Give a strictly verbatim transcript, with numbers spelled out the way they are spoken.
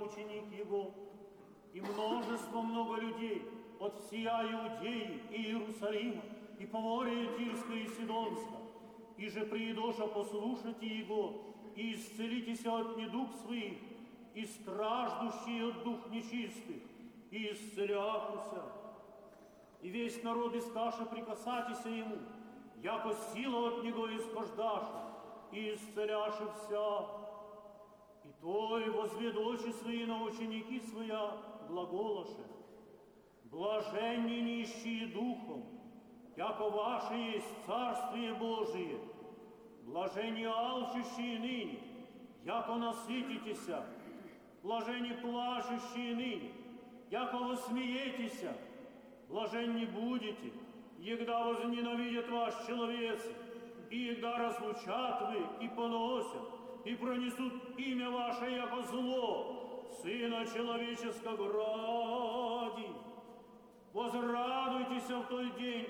ученик его, и множество много людей от всея Иудеи и Иерусалима, и поморья Тирское и Сидонское, и же приидоша послушайте его, и исцелитеся от недуг своих, и страждущие от дух нечистых, и исцеляхуся. И весь народ искаша прикасатися ему, яко сила от него исхождаша, и исцеляша вся. И той возвед очи свои на ученики своя глаголоше: блаженни нищие духом, яко ваше есть Царствие Божие, блаженни алчущие ныне, яко насытитеся, блаженни плачущие ныне, яко восмеетеся, блаженни будете, егда возненавидят вас человецы, и егда разлучат вы и поносят, и пронесут имя ваше, яко зло, Сына Человеческого ради. Возрадуйтесь в той день,